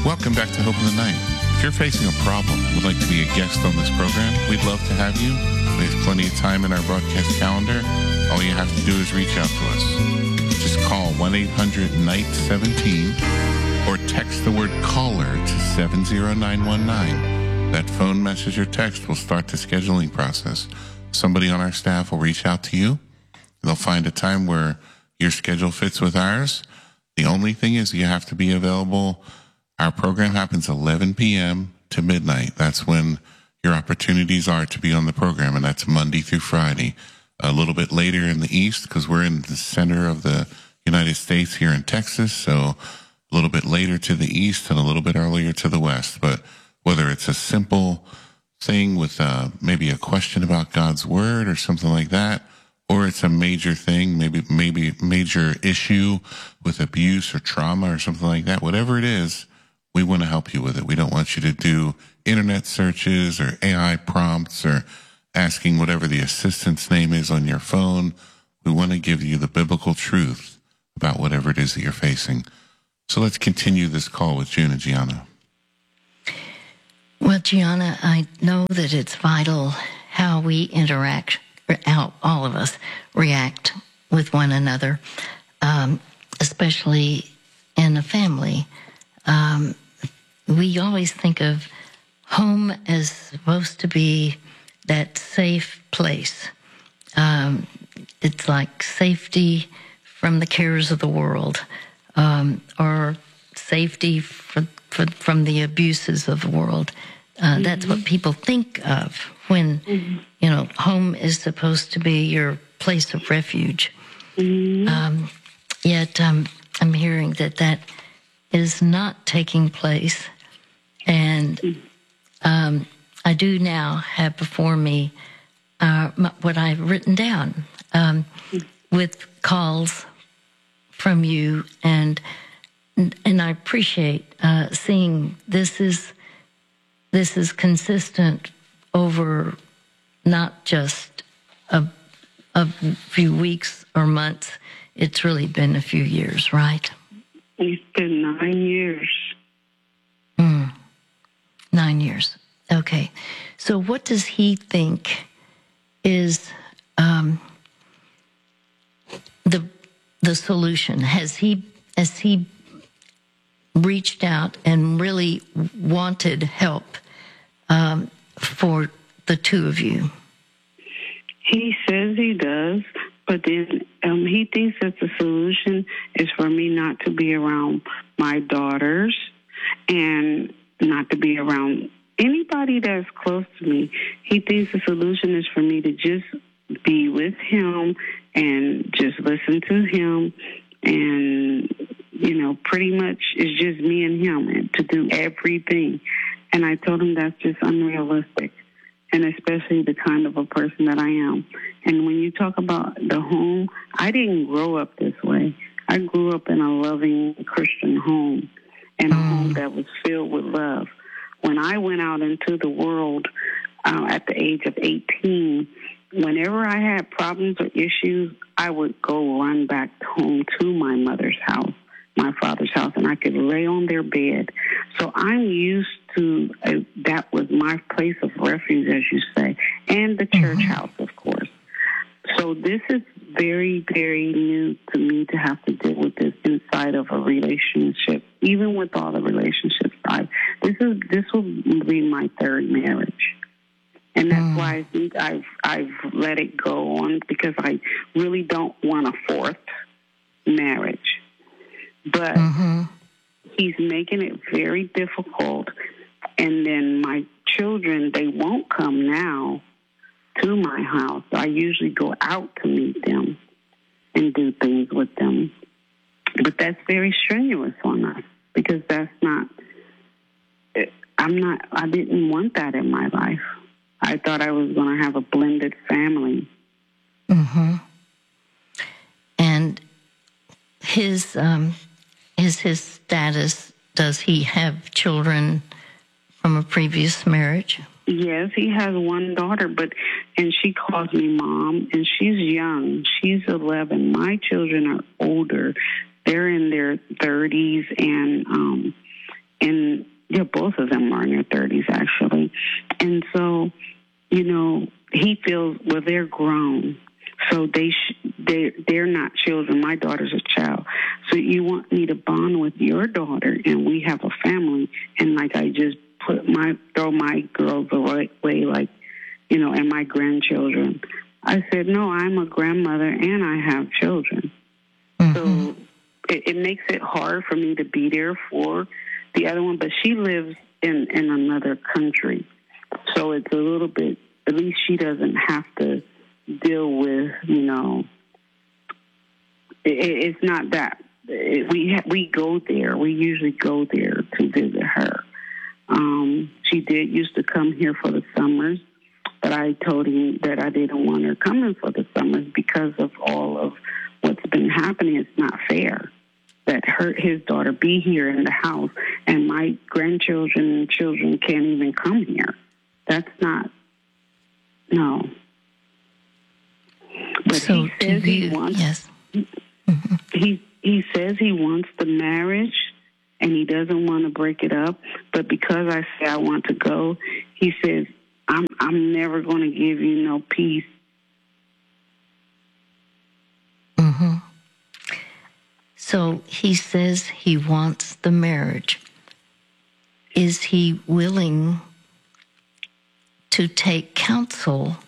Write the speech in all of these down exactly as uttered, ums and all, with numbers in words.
Welcome back to Hope in the Night. If you're facing a problem and would like to be a guest on this program, we'd love to have you. We have plenty of time in our broadcast calendar. All you have to do is reach out to us. Just call one eight hundred N I G H T seventeen or text the word caller to seven zero nine one nine. That phone message or text will start the scheduling process. Somebody on our staff will reach out to you. They'll find a time where your schedule fits with ours. The only thing is you have to be available. Our program happens eleven p.m. to midnight. That's when your opportunities are to be on the program, and that's Monday through Friday. A little bit later in the East, because we're in the center of the United States here in Texas, so a little bit later to the East and a little bit earlier to the West. But whether it's a simple thing with uh, maybe a question about God's Word or something like that, or it's a major thing, maybe maybe major issue with abuse or trauma or something like that, whatever it is, we want to help you with it. We don't want you to do internet searches or A I prompts or asking whatever the assistant's name is on your phone. We want to give you the biblical truth about whatever it is that you're facing. So let's continue this call with June and Gianna. Well, Gianna, I know that it's vital how we interact, how all of us react with one another, um, especially in a family. Um, we always think of home as supposed to be that safe place. Um, it's like safety from the cares of the world, um, or safety for, for, from the abuses of the world. Uh, mm-hmm. That's what people think of when, mm-hmm. you know, home is supposed to be your place of refuge. Mm-hmm. Um, yet um, I'm hearing that that is not taking place. And um, I do now have before me uh, what I've written down um, with calls from you, and and I appreciate uh, seeing this is this is consistent over not just a, a few weeks or months. It's really been a few years, right? It's been nine years. Mm. Nine years. Okay. So what does he think is um, the the solution? Has he has he reached out and really wanted help um, for the two of you? He says he does, but then um, he thinks that the solution is for me not to be around my daughters and not to be around anybody that's close to me. He thinks the solution is for me to just be with him and just listen to him, and, you know, pretty much it's just me and him, and to do everything. And I told him that's just unrealistic, and especially the kind of a person that I am. And when you talk about the home, I didn't grow up this way. I grew up in a loving Christian home, and a home that was filled with love. When I went out into the world uh, at the age of eighteen, whenever I had problems or issues, I would go run back home to my mother's house, my father's house, and I could lay on their bed. So I'm used to, uh, that was my place of refuge, as you say, and the church mm-hmm. house, of course. So this is very, very new to me to have to deal with this inside of a relationship, even with all the relationships I've, this is, this will be my third marriage. And that's mm. why I think I've, I've let it go on, because I really don't want a fourth marriage. But mm-hmm. he's making it very difficult. And then my children, they won't come now to my house. I usually go out to meet them and do things with them. But that's very strenuous on us, because that's not, I'm not, I didn't want that in my life. I thought I was going to have a blended family. Mm-hmm. And his, um, is his status, does he have children from a previous marriage? Yes, he has one daughter, but and she calls me mom, and she's young. She's eleven. My children are older. They're in their thirties, and um, and yeah, both of them are in their thirties, actually. And so, you know, he feels, well, they're grown. So they sh- they they're not children. My daughter's a child. So you want me to bond with your daughter, and we have a family, and like I just put my throw my girls away, like, you know, and my grandchildren. I said, no, I'm a grandmother and I have children. Mm-hmm. So it, it makes it hard for me to be there for the other one. But she lives in in another country, so it's a little bit. At least she doesn't have to deal with, you know, it, it's not that. It, we ha- we go there. We usually go there to visit her. Um, she did used to come here for the summers, but I told him that I didn't want her coming for the summers because of all of what's been happening. It's not fair that her his daughter be here in the house and my grandchildren and children can't even come here. That's not, no. But so he says you, he wants. Yes. Mm-hmm. He he says he wants the marriage, and he doesn't want to break it up. But because I say I want to go, he says I'm I'm never going to give you no peace. Mm-hmm. So he says he wants the marriage. Is he willing to take counsel?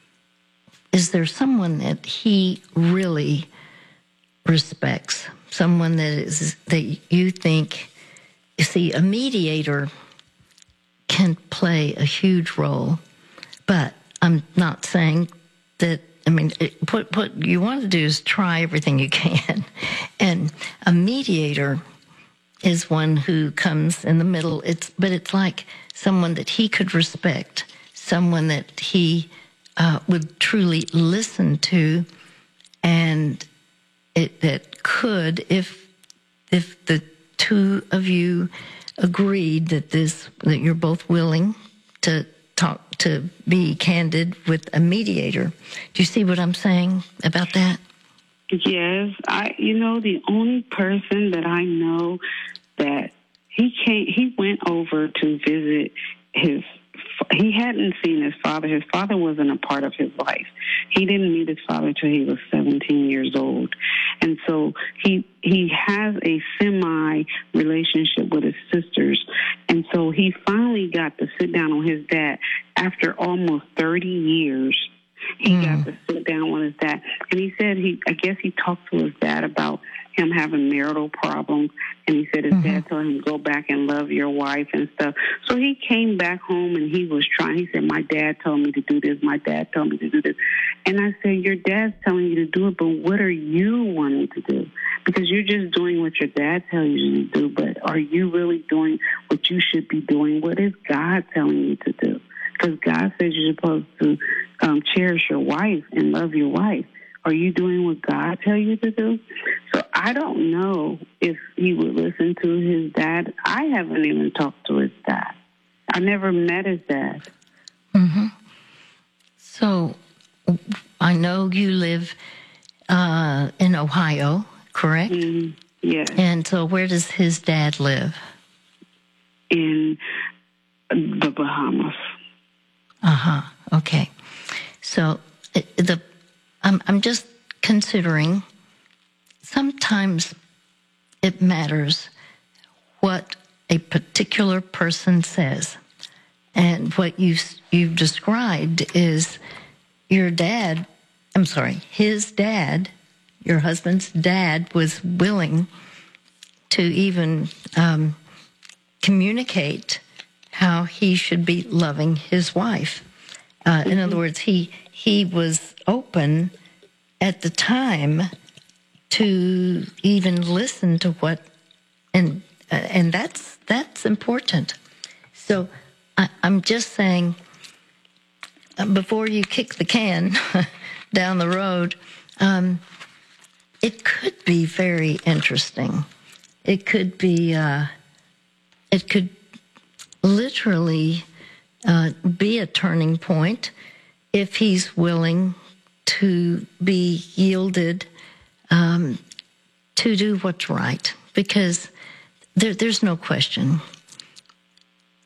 Is there someone that he really respects? Someone that is that you think, you see, a mediator can play a huge role, but I'm not saying that. I mean, it, what what you want to do is try everything you can, and a mediator is one who comes in the middle. It's but it's like someone that he could respect, someone that he uh, would truly listen to, and it that could, if if the two of you agreed that this that you're both willing to talk to be candid with a mediator. Do you see what I'm saying about that? Yes, I. You know, the only person that I know that he came, he went over to visit his. He hadn't seen his father. His father wasn't a part of his life. He didn't meet his father till he was seventeen years old, and so he he has a semi relationship with his sisters, and so he finally got to sit down with his dad after almost thirty years. He mm. got to sit down with his dad, and he said he. I guess he talked to his dad about him having marital problems, and he said his mm-hmm. dad told him, go back and love your wife and stuff. So he came back home and he was trying. He said, my dad told me to do this. My dad told me to do this. And I said, your dad's telling you to do it, but what are you wanting to do? Because you're just doing what your dad tells you to do, but are you really doing what you should be doing? What is God telling you to do? Because God says you're supposed to um, cherish your wife and love your wife. Are you doing what God tells you to do? So I don't know if he would listen to his dad. I haven't even talked to his dad. I never met his dad. Mm-hmm. So I know you live uh, in Ohio, correct? Mm-hmm. Yes. And so where does his dad live? In the Bahamas. Uh-huh. Okay. So the I'm, I'm just considering sometimes it matters what a particular person says. And what you, you've described is your dad, I'm sorry, his dad, your husband's dad, was willing to even um, communicate how he should be loving his wife. Uh, in other words, he he was open at the time to even listen to what, and uh, and that's that's important. So I, I'm just saying, uh, before you kick the can down the road, um, it could be very interesting. It could be, uh, it could literally uh, be a turning point if he's willing to be yielded um, to do what's right. Because there, there's no question.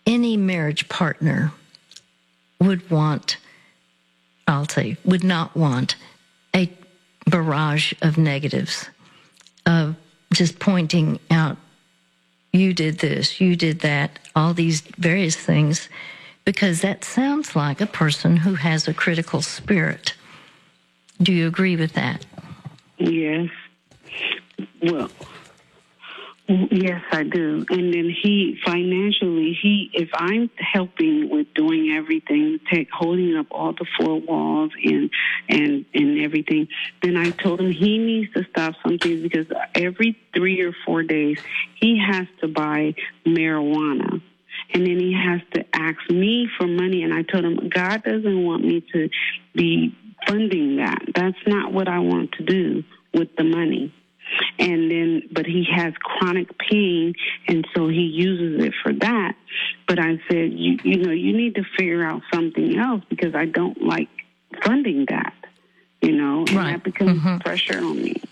any marriage partner would want, I'll say, would not want a barrage of negatives, of just pointing out, you did this, you did that, all these various things, because that sounds like a person who has a critical spirit. Do you agree with that? Yes. Well, yes, I do. And then he, financially, he, if I'm helping with doing everything, take, holding up all the four walls and, and, and everything, then I told him he needs to stop something, because every three or four days, he has to buy marijuana. And then he has to ask me for money. And I told him, God doesn't want me to be funding that. That's not what I want to do with the money. And then, but he has chronic pain, and so he uses it for that. But I said, you, you know, you need to figure out something else, because I don't like funding that, you know, and right. that becomes mm-hmm. pressure on me.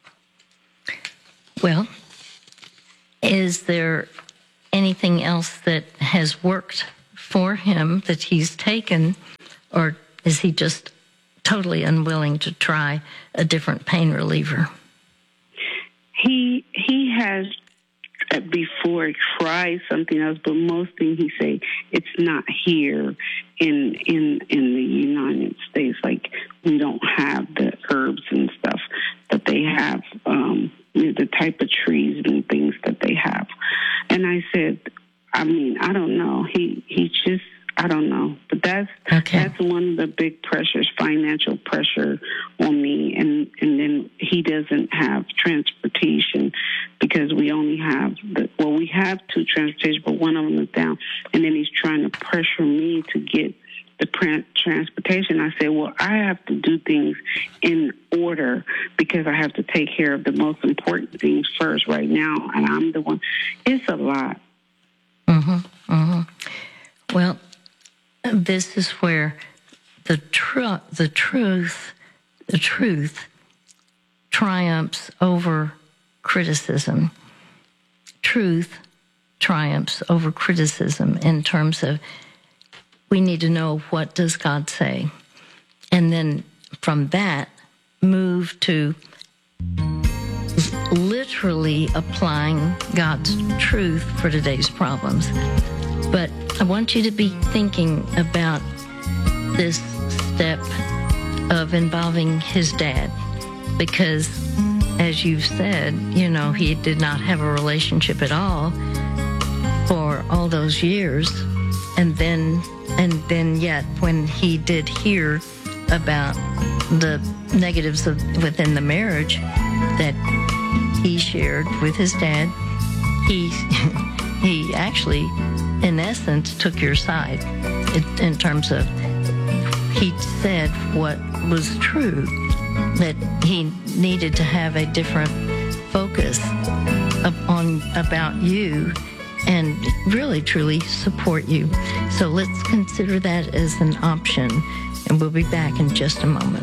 Well, is there anything else that has worked for him that he's taken, or is he just totally unwilling to try a different pain reliever? He he has before tried something else, but most things he say it's not here in in in the United States. Like, we don't have the herbs and stuff that they have, um, the type of trees and things that they have. And I said, I mean, I don't know. He he just, I don't know. But that's okay. That's one of the big pressures, financial pressure on me. And, and then he doesn't have transportation, because we only have, the, well, we have two transportation, but one of them is down. And then he's trying to pressure me to get the transportation. I said, well, I have to do things in order, because I have to take care of the most important things first right now. And I'm the one. It's a lot. Mm-hmm. Mm-hmm. Well, this is where the tr- the truth, the truth triumphs over criticism. Truth triumphs over criticism in terms of, we need to know, what does God say? And then from that, move to literally applying God's truth for today's problems. But I want you to be thinking about this step of involving his dad, because as you've said, you know, he did not have a relationship at all for all those years. And then, and then yet when he did hear about the negatives of, within the marriage that he shared with his dad, he he actually, in essence, took your side in, in terms of, he said what was true, that he needed to have a different focus on about you and really, truly support you. So let's consider that as an option, and we'll be back in just a moment.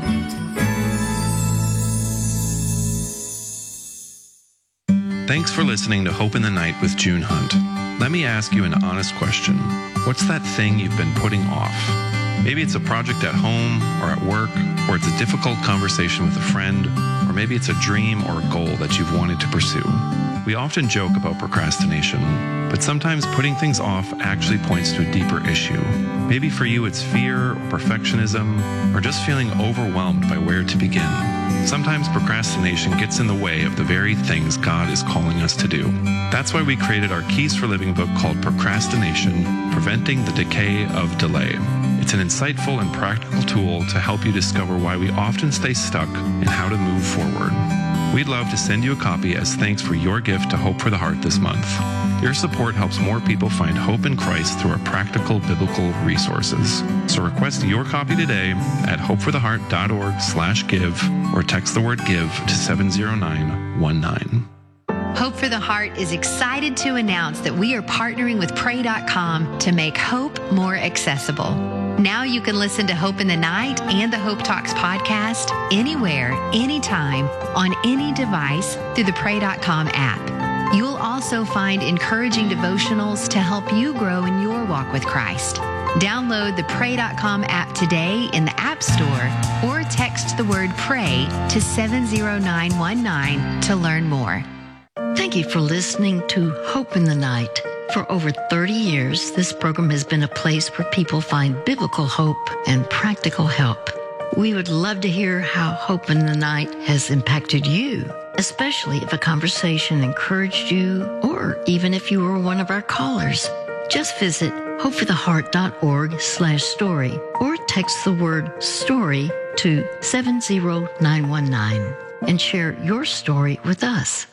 Thanks for listening to Hope in the Night with June Hunt. Let me ask you an honest question. What's that thing you've been putting off? Maybe it's a project at home or at work, or it's a difficult conversation with a friend, or maybe it's a dream or a goal that you've wanted to pursue. We often joke about procrastination, but sometimes putting things off actually points to a deeper issue. Maybe for you it's fear or perfectionism, or just feeling overwhelmed by where to begin. Sometimes procrastination gets in the way of the very things God is calling us to do. That's why we created our Keys for Living book called Procrastination: Preventing the Decay of Delay. It's an insightful and practical tool to help you discover why we often stay stuck and how to move forward. We'd love to send you a copy as thanks for your gift to Hope for the Heart this month. Your support helps more people find hope in Christ through our practical biblical resources. So request your copy today at hopefortheheart.org slash give or text the word give to seven zero nine one nine. Hope for the Heart is excited to announce that we are partnering with pray dot com to make hope more accessible. Now you can listen to Hope in the Night and the Hope Talks podcast anywhere, anytime, on any device through the pray dot com app. You'll also also find encouraging devotionals to help you grow in your walk with Christ. Download the pray dot com app today in the App Store or text the word PRAY to seven zero nine one nine to learn more. Thank you for listening to Hope in the Night. For over thirty years, this program has been a place where people find biblical hope and practical help. We would love to hear how Hope in the Night has impacted you, especially if a conversation encouraged you or even if you were one of our callers. Just visit hopefortheheart.org slash story or text the word story to seven zero nine one nine and share your story with us.